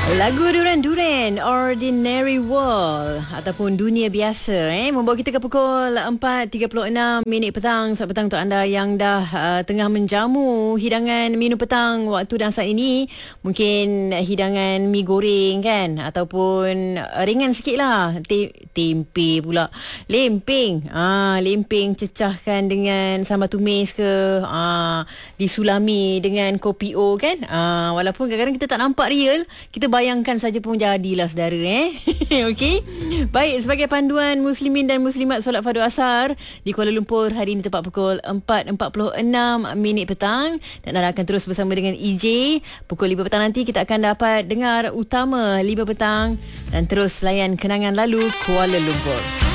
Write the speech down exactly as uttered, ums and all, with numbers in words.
Lagu Duran Duran, Ordinary World ataupun Dunia Biasa eh membawa kita ke pukul empat tiga puluh enam minit petang. Selamat petang untuk anda yang dah uh, tengah menjamu hidangan minum petang waktu dan saat ini. Mungkin hidangan mi goreng kan, ataupun uh, ringan sikit lah, Te- tempe pula, lempeng. Ah, lempeng cecahkan dengan sambal tumis ke, ah, disulami dengan kopi O kan. Ah, walaupun kadang-kadang kita tak nampak real, kita bayangkan saja pun jadilah saudara eh. Okey. Baik, sebagai panduan muslimin dan muslimat solat fardu asar di Kuala Lumpur hari ini tepat pukul empat empat puluh enam minit petang, dan anda akan terus bersama dengan E J. Pukul lima petang nanti kita akan dapat dengar utama lima petang dan terus layan kenangan lalu Kuala Lumpur.